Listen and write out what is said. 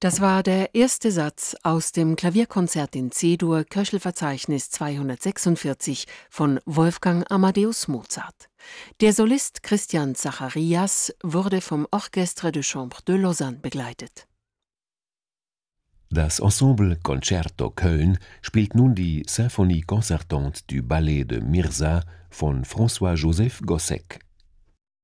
Das war der erste Satz aus dem Klavierkonzert in C-Dur, Köchelverzeichnis 246 von Wolfgang Amadeus Mozart. Der Solist Christian Zacharias wurde vom Orchestre de Chambre de Lausanne begleitet. Das Ensemble Concerto Köln spielt nun die Symphonie concertante du Ballet de Mirza von François-Joseph Gossec.